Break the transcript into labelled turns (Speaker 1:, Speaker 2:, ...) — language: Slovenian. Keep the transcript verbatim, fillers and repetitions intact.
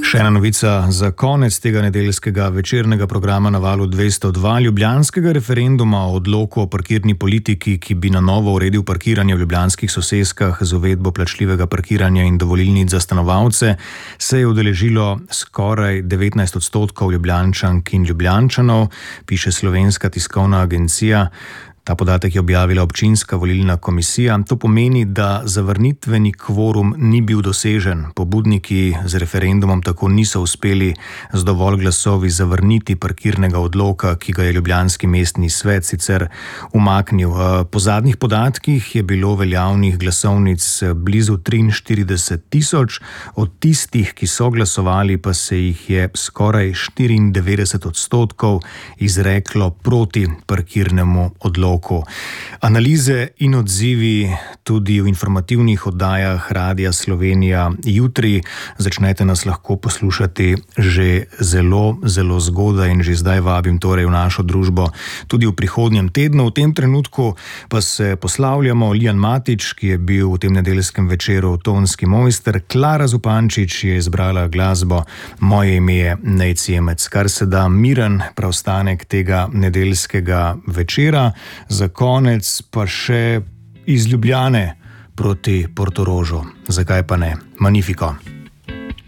Speaker 1: Še ena novica za konec tega nedeljskega večernega programa na valu dvesto dva. Ljubljanskega referenduma o odloku o parkirni politiki, ki bi na novo uredil parkiranje v ljubljanskih soseskah z uvedbo plačljivega parkiranja in dovolilnic za stanovalce, se je udeležilo skoraj devetnajst odstotkov Ljubljančank in Ljubljančanov, piše Slovenska tiskovna agencija. Ta podatek je objavila občinska volilna komisija. To pomeni, da zavrnitveni kvorum ni bil dosežen. Pobudniki z referendumom tako niso uspeli z dovolj glasovi zavrniti parkirnega odloka, ki ga je ljubljanski mestni svet sicer umaknil. Po zadnjih podatkih je bilo veljavnih glasovnic blizu triinštirideset tisoč, od tistih, ki so glasovali, pa se jih je skoraj štiriindevetdeset odstotkov izreklo proti parkirnemu odloku. Analize in odzivi tudi v informativnih oddajah Radia Slovenija jutri. Začnete nas lahko poslušati že zelo, zelo zgodaj in že zdaj vabim torej v našo družbo tudi v prihodnjem tednu. V tem trenutku pa se poslavljamo. Lijan Matič, ki je bil v tem nedeljskem večeru tonski mojster, Klara Zupančič je izbrala glasbo, moje ime je Nejc Jemec. Kar se da miren preostanek tega nedeljskega večera. Za konec pa še iz Ljubljane proti Portorožu. Zakaj pa ne? Magnifico.